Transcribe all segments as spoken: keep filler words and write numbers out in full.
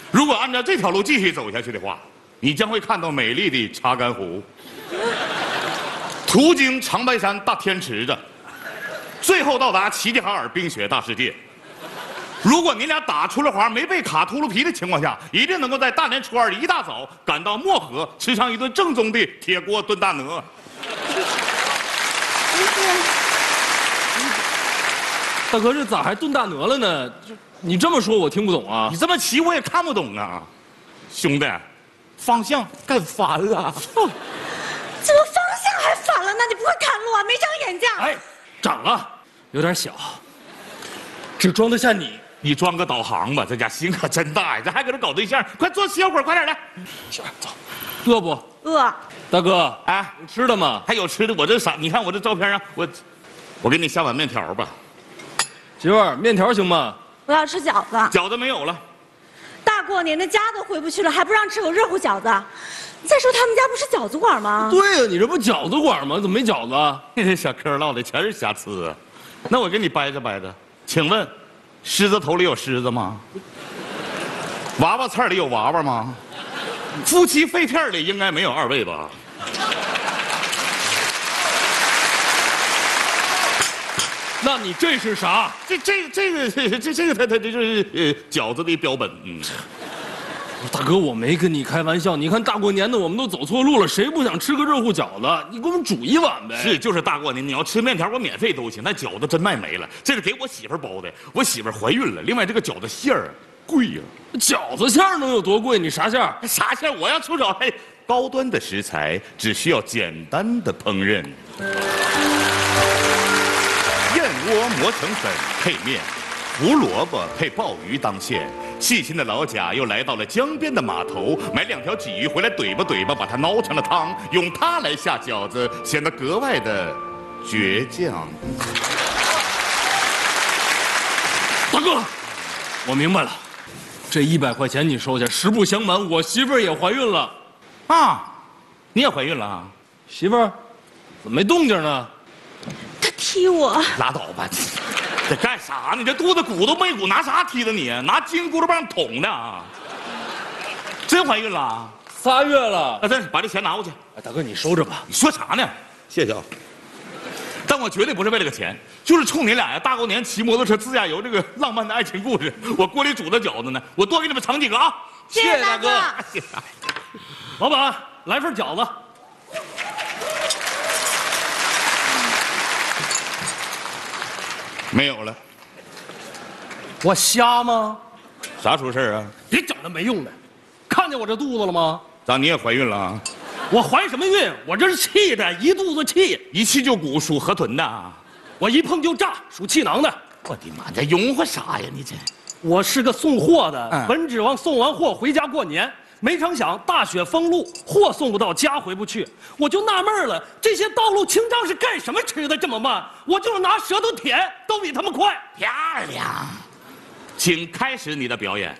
如果按照这条路继续走下去的话，你将会看到美丽的查干湖，途经长白山大天池子，最后到达齐齐哈尔冰雪大世界。如果你俩打出了环，没被卡秃噜皮的情况下，一定能够在大年初二一大早赶到漠河，吃上一顿正宗的铁锅炖大鹅。 大哥，这咋还炖大鹅了呢？你这么说，我听不懂啊。 你这么骑我也看不懂啊，兄弟，方向盖反了。 怎么方向还反了呢？你不会看路啊？没长眼睛？ 哎，长了，有点小，只装得下你。 你装个导航吧，这家心可真大呀！这还搁这搞对象，快坐歇会儿，快点来。 行，走。饿不？ 饿。 大哥， 哎， 有吃的吗？ 还有吃的，我这啥？你看我这照片啊，我，我给你下碗面条吧。 媳妇儿，面条行吗？ 我要吃饺子。 饺子没有了。 大过年的家都回不去了，还不让吃口热乎饺子？再说他们家不是饺子馆吗？ 对呀、啊，你这不饺子馆吗？怎么没饺子啊？ 你这小嗑唠的全是瑕疵啊。那我给你掰着掰着，请问，狮子头里有狮子吗？娃娃菜里有娃娃吗？夫妻肺片里应该没有二位吧？ 那你这是啥？ 这这这个这这这个他他这就是呃饺子的标本。嗯， 大哥，我没跟你开玩笑。你看大过年的，我们都走错路了，谁不想吃个热乎饺子？你给我们煮一碗呗。 是，就是大过年，你要吃面条，我免费都行。那饺子真卖没了，这是给我媳妇包的，我媳妇怀孕了。另外，这个饺子馅儿贵呀、 啊，饺子馅儿能有多贵？你啥馅儿？ 啥馅儿？我要出手，嘿，高端的食材只需要简单的烹饪。燕窝磨成粉配面，胡萝卜配鲍鱼当馅。细心的老贾又来到了江边的码头，买两条鲫鱼回来怼吧怼吧，把它熬成了汤，用它来下饺子，显得格外的倔强。 大哥，我明白了，这一百块钱你收下。实不相瞒，我媳妇儿也怀孕了。 啊，你也怀孕了啊？ 媳妇儿，怎么没动静呢？ 他踢我。 拉倒吧，这干啥呢？这肚子鼓都没鼓，拿啥踢的你？拿金箍棒捅的啊？真怀孕了？ 仨月了。 啊，这把这钱拿过去。 哎，大哥，你收着吧。 你说啥呢？谢谢啊。但我绝对不是为了个钱，就是冲你俩呀！大过年骑摩托车自驾游这个浪漫的爱情故事，我锅里煮的饺子呢，我多给你们盛几个啊！ 谢谢大哥。 老板，来份饺子。 没有了。 我瞎吗？ 啥出事啊？ 别整那没用的。看见我这肚子了吗？ 咋你也怀孕了啊？ 我怀什么孕？我这是气的，一肚子气。 一气就鼓，属河豚的。 我一碰就炸，属气囊的。 我的妈，这拥护啥呀？你这。 我是个送货的， 嗯、 本指望送完货回家过年，没成想大雪封路，货送不到家回不去。我就纳闷了，这些道路清障是干什么吃的这么慢？我就是拿舌头舔，都比他们快。 漂亮，请开始你的表演。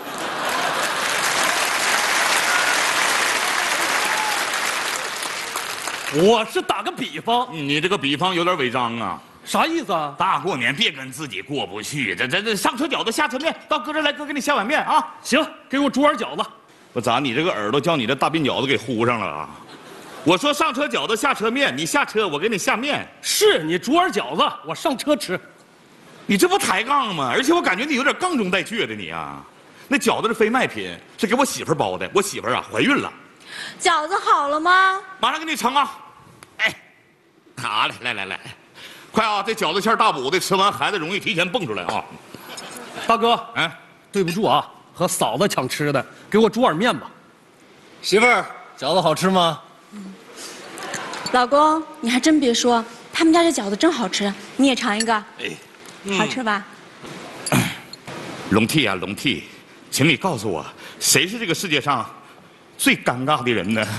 我是打个比方， 你这个比方有点违章啊！ 啥意思啊？ 大过年别跟自己过不去，这这这上车饺子下车面，到哥这来，哥给你下碗面啊！ 行，给我煮碗饺子。 我咋你这个耳朵叫你这大鬓饺子给糊上了啊？我说上车饺子下车面，你下车我给你下面。 是你煮碗饺子，我上车吃。 你这不抬杠吗？而且我感觉你有点杠中带倔的你啊！那饺子是非卖品，是给我媳妇包的，我媳妇啊怀孕了。 饺子好了吗？ 马上给你盛啊！哎，好嘞，来来来，快啊！这饺子馅大补的，吃完孩子容易提前蹦出来啊！ 大哥， 哎， 对不住啊，和嫂子抢吃的，给我煮碗面吧。 媳妇儿，饺子好吃吗？ 嗯。老公，你还真别说，他们家这饺子真好吃，你也尝一个。哎，嗯、好吃吧？ 龙娣啊，龙娣，请你告诉我，谁是这个世界上最尴尬的人呢？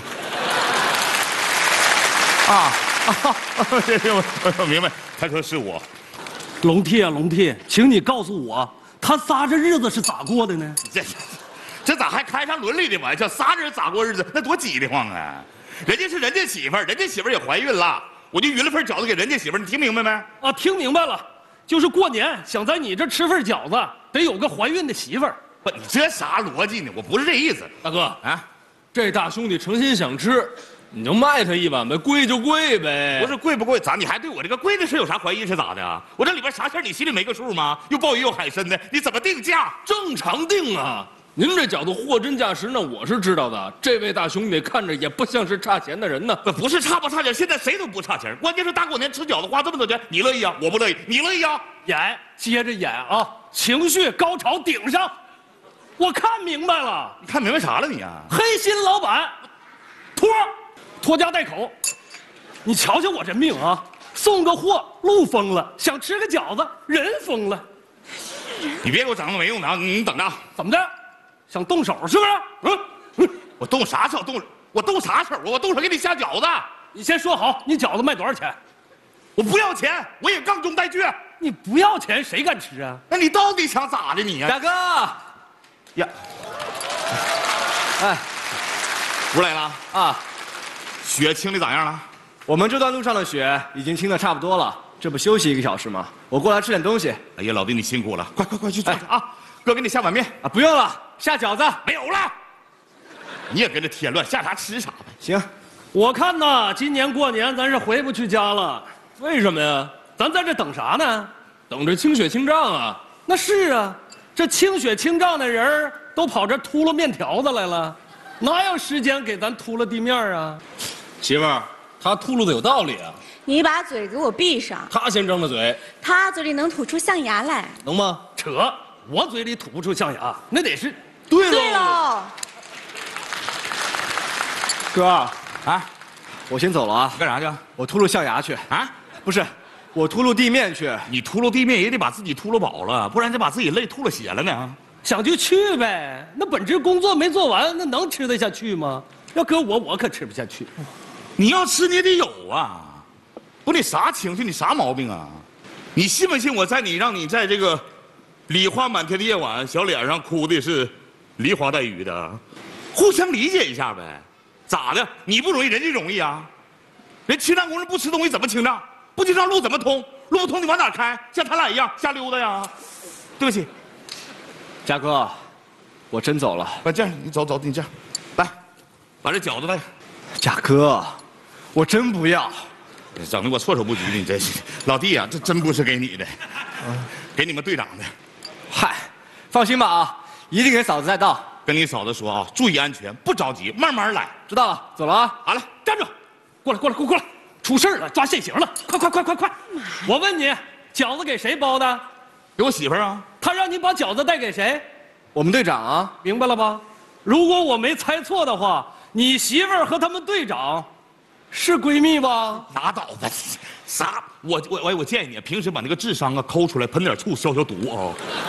啊啊！我我明白，他说是我。 龙娣啊，龙娣，请你告诉我，他仨这日子是咋过的呢？ 这这咋还开上伦理的玩笑？仨人咋过日子？那多挤得慌啊！人家是人家媳妇儿，人家媳妇儿也怀孕了，我就匀了份饺子给人家媳妇儿，你听明白没？ 啊，听明白了，就是过年想在你这吃份饺子，得有个怀孕的媳妇儿。 不，你这啥逻辑呢？我不是这意思， 大哥啊， 这大兄弟诚心想吃，你就卖他一碗呗，贵就贵呗。 不是贵不贵，咋你还对我这个贵的事有啥怀疑是咋的啊？我这里边啥馅你心里没个数吗？又鲍鱼又海参的，你怎么定价？ 正常定啊。您这饺子货真价实呢，我是知道的。这位大兄弟看着也不像是差钱的人呢。 不是差不差钱，现在谁都不差钱，关键是大过年吃饺子花这么多钱，你乐意啊？我不乐意，你乐意啊？ 演，接着演啊！情绪高潮顶上，我看明白了， 你看明白啥了你啊？ 黑心老板，托，拖家带口。你瞧瞧我这命啊！送个货路疯了，想吃个饺子人疯了。 你别给我整那没用的啊！你等着， 怎么的？想动手是不是？嗯，嗯我动啥手动？我动啥手啊？我动手给你下饺子。 你先说好，你饺子卖多少钱？ 我不要钱，我也杠中带倔。 你不要钱，谁敢吃啊？ 那你到底想咋的你呀、 大哥， 呀， 哎， 不来了啊， 雪清的咋样了？ 我们这段路上的雪已经清的差不多了，这不休息一个小时吗？我过来吃点东西。 哎呀，老弟你辛苦了，快快快去坐着啊！哥给你下碗面啊，不用了，下饺子。 没有了。你也跟着添乱，下啥吃啥呗。 行， 我看呐，今年过年咱是回不去家了。 为什么呀？ 咱在这等啥呢？ 等着清雪清账啊。 那是啊，这清雪清账的人儿都跑这秃噜面条子来了，哪有时间给咱秃噜地面啊？ 媳妇儿，他秃噜的有道理啊。 你把嘴给我闭上， 他先张的嘴， 他嘴里能吐出象牙来。 能吗？ 扯，我嘴里吐不出象牙，那得是对对喽， 哥， 啊， 我先走了啊， 干啥去？ 我秃噜象牙去。 啊？ 不是，我秃噜地面去。 你秃噜地面也得把自己秃噜饱了，不然就把自己累吐了血了呢。 想就去呗。那本职工作没做完，那能吃得下去吗？要搁我，我可吃不下去。 你要吃你也得有啊，不，你啥情绪？你啥毛病啊？你信不信我在你让你在这个梨花满天的夜晚，小脸上哭的是梨花带雨的，互相理解一下呗。咋的？你不容易，人家容易啊。人清账工人不吃东西怎么清账？不清账路怎么通？路不通你往哪开？像他俩一样瞎溜达呀？对不起， 嘉哥，我真走了。 那这样你走走，你这样，来，把这饺子来。 嘉哥，我真不要。 整的我措手不及的，你这是老弟啊，这真不是给你的，给你们队长的。 嗨，放心吧啊，一定给嫂子带到。 跟你嫂子说啊，注意安全，不着急，慢慢来。 知道了，走了啊。 好了， 站住！过来，过来，过过来！出事了，抓现行了！快快快快快！我问你，饺子给谁包的？ 给我媳妇儿啊。 他让你把饺子带给谁？ 我们队长啊， 明白了吧？如果我没猜错的话，你媳妇儿和他们队长是闺蜜吧？ 拉倒吧，啥？我我我我建议你，平时把那个智商啊抠出来，喷点醋消消毒啊。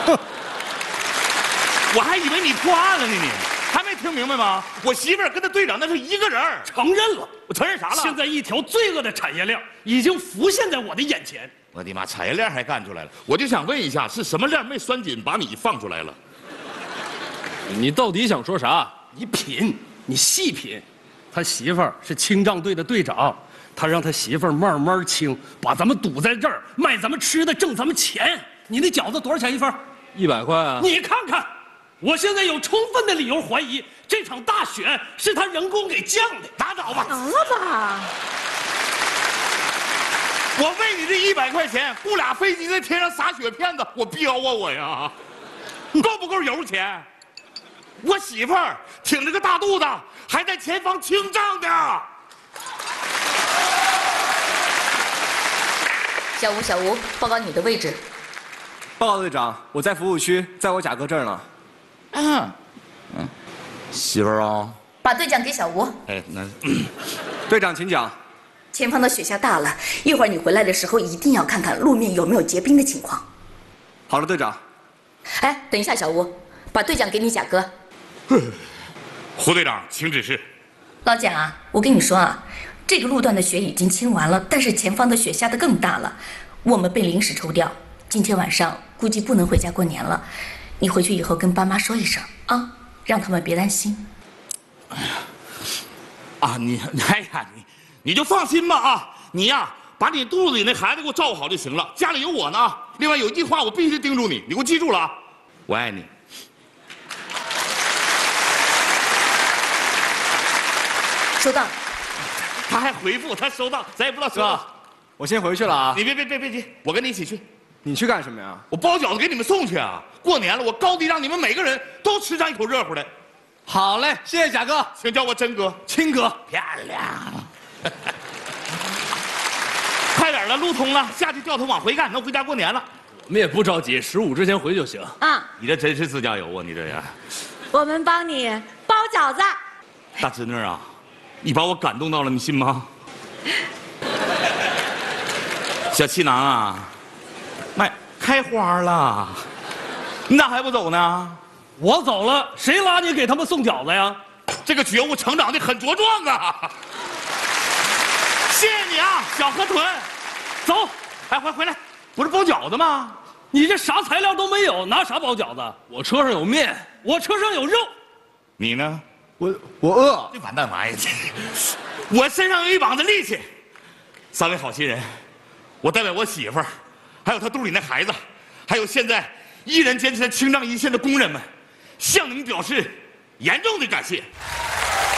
我还以为你破案了呢，你还没听明白吗？我媳妇儿跟他队长那是一个人儿。 承认了。 我承认啥了？ 现在一条罪恶的产业链已经浮现在我的眼前。 我的妈，产业链还干出来了！我就想问一下，是什么链没拴紧，把你放出来了？ 你到底想说啥？ 你品，你细品。他媳妇儿是清账队的队长，他让他媳妇儿慢慢清，把咱们堵在这儿，卖咱们吃的，挣咱们钱。你那饺子多少钱一份？ 一百块啊！ 你看看，我现在有充分的理由怀疑这场大雪是他人工给降的。拉倒吧！ 能了吧？ 我为你这一百块钱雇俩飞机在天上撒雪片子，我彪啊我呀！够不够油钱？我媳妇儿挺着个大肚子，还在前方清账呢。 小吴，小吴，报告你的位置。 报告队长，我在服务区，在我贾哥这儿呢。 嗯，嗯，媳妇儿啊， 把队长给小吴。 哎，那队长请讲。 前方的雪下大了，一会儿你回来的时候一定要看看路面有没有结冰的情况。 好了，队长。 哎，等一下，小吴，把队长给你贾哥。 胡队长，请指示。 老蒋啊，我跟你说啊，这个路段的雪已经清完了，但是前方的雪下得更大了，我们被临时抽调，今天晚上估计不能回家过年了。你回去以后跟爸妈说一声啊，让他们别担心。 哎呀，啊你，哎呀你，你就放心吧啊，你呀把你肚子里那孩子给我照顾好就行了，家里有我呢啊。另外有一句话我必须叮嘱你，你给我记住了啊，我爱你。 收到。 他还回复他收到，咱也不知道收到。 哥，我先回去了啊。 你别别别别急，我跟你一起去。 你去干什么呀？ 我包饺子给你们送去啊！过年了，我高低让你们每个人都吃上一口热乎的。 好嘞，谢谢贾哥， 请叫我真哥、 亲哥。 漂亮。快点了，路通了，下去掉头往回干，能回家过年了。 我们也不着急，十五之前回就行。 啊， 你这真是自驾游啊！你这呀， 我们帮你包饺子。 大侄女啊，你把我感动到了，你信吗？小气囊啊，卖开花了，你咋还不走呢？ 我走了，谁拉你给他们送饺子呀？ 这个觉悟成长的很茁壮啊！谢谢你啊，小河豚。 走， 哎，回回来，不是包饺子吗？ 你这啥材料都没有，拿啥包饺子？ 我车上有面， 我车上有肉。 你呢？ 我我饿。 这完蛋玩意儿，这是我身上有一膀子力气。三位好心人，我代表我媳妇儿，还有她肚里那孩子，还有现在依然坚持在清障一线的工人们，向你们表示严重的感谢。